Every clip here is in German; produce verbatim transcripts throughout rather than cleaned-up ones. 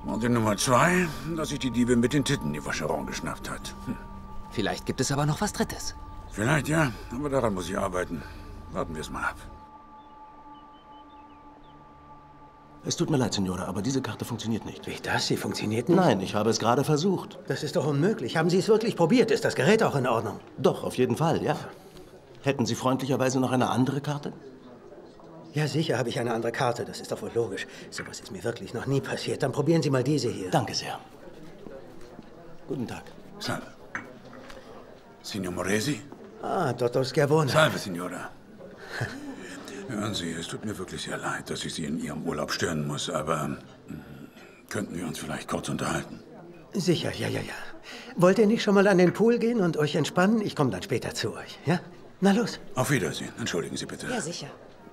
Und die Nummer zwei, dass sich die Diebe mit den Titten die Vacheron geschnappt hat. Hm. Vielleicht gibt es aber noch was Drittes. Vielleicht ja, aber daran muss ich arbeiten. Warten wir es mal ab. Es tut mir leid, Signora, aber diese Karte funktioniert nicht. Wie das? Sie funktioniert nicht? Nein, ich habe es gerade versucht. Das ist doch unmöglich. Haben Sie es wirklich probiert? Ist das Gerät auch in Ordnung? Doch, auf jeden Fall, ja. Hätten Sie freundlicherweise noch eine andere Karte? Ja, sicher habe ich eine andere Karte. Das ist doch wohl logisch. Sowas ist mir wirklich noch nie passiert. Dann probieren Sie mal diese hier. Danke sehr. Guten Tag. Salve. Signor Moresi? Ah, Dottor Schiavone. Salve, Signora. Hören Sie, es tut mir wirklich sehr leid, dass ich Sie in Ihrem Urlaub stören muss, aber mh, könnten wir uns vielleicht kurz unterhalten? Sicher, ja, ja, ja. Wollt ihr nicht schon mal an den Pool gehen und euch entspannen? Ich komme dann später zu euch, ja? Na los. Auf Wiedersehen. Entschuldigen Sie bitte. Ja, sicher.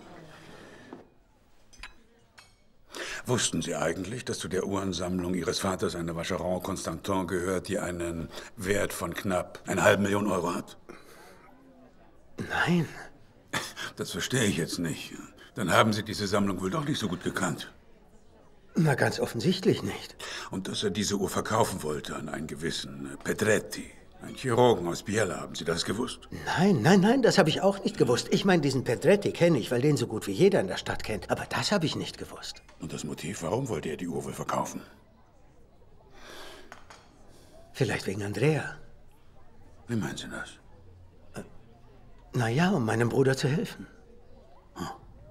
Wussten Sie eigentlich, dass zu der Uhrensammlung Ihres Vaters eine Vacheron Constantin gehört, die einen Wert von knapp eine halbe Million Euro hat? Nein. Das verstehe ich jetzt nicht. Dann haben Sie diese Sammlung wohl doch nicht so gut gekannt. Na, ganz offensichtlich nicht. Und dass er diese Uhr verkaufen wollte an einen gewissen Pedretti, einen Chirurgen aus Biella, haben Sie das gewusst? Nein, nein, nein, das habe ich auch nicht gewusst. Ich meine, diesen Pedretti kenne ich, weil den so gut wie jeder in der Stadt kennt. Aber das habe ich nicht gewusst. Und das Motiv, warum wollte er die Uhr wohl verkaufen? Vielleicht wegen Andrea. Wie meinen Sie das? Na ja, um meinem Bruder zu helfen. Hm.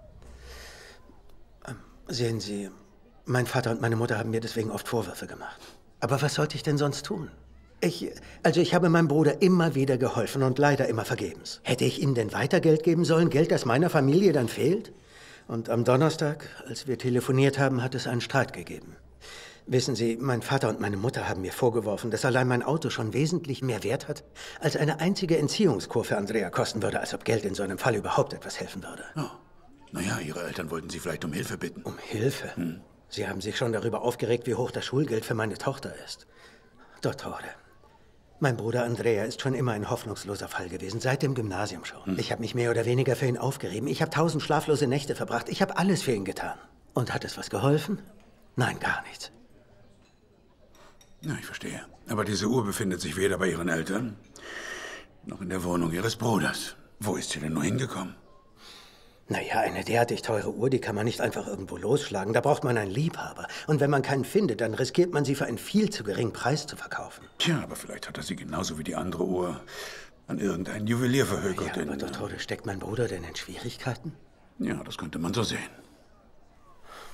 Ähm, sehen Sie, mein Vater und meine Mutter haben mir deswegen oft Vorwürfe gemacht. Aber was sollte ich denn sonst tun? Ich, also ich habe meinem Bruder immer wieder geholfen und leider immer vergebens. Hätte ich ihm denn weiter Geld geben sollen? Geld, das meiner Familie dann fehlt? Und am Donnerstag, als wir telefoniert haben, hat es einen Streit gegeben. Wissen Sie, mein Vater und meine Mutter haben mir vorgeworfen, dass allein mein Auto schon wesentlich mehr Wert hat, als eine einzige Entziehungskur für Andrea kosten würde, als ob Geld in so einem Fall überhaupt etwas helfen würde. Oh. Naja, Ihre Eltern wollten Sie vielleicht um Hilfe bitten. Um Hilfe? Hm. Sie haben sich schon darüber aufgeregt, wie hoch das Schulgeld für meine Tochter ist. Dottore, mein Bruder Andrea ist schon immer ein hoffnungsloser Fall gewesen, seit dem Gymnasium schon. Hm. Ich habe mich mehr oder weniger für ihn aufgerieben. Ich habe tausend schlaflose Nächte verbracht. Ich habe alles für ihn getan. Und hat es was geholfen? Nein, gar nichts. Ja, ich verstehe. Aber diese Uhr befindet sich weder bei Ihren Eltern, noch in der Wohnung Ihres Bruders. Wo ist sie denn nur hingekommen? Naja, eine derartig teure Uhr, die kann man nicht einfach irgendwo losschlagen. Da braucht man einen Liebhaber. Und wenn man keinen findet, dann riskiert man sie für einen viel zu geringen Preis zu verkaufen. Tja, aber vielleicht hat er sie genauso wie die andere Uhr an irgendeinen Juwelier verhökert. Ja, aber Dottore, steckt mein Bruder denn in Schwierigkeiten? Ja, das könnte man so sehen.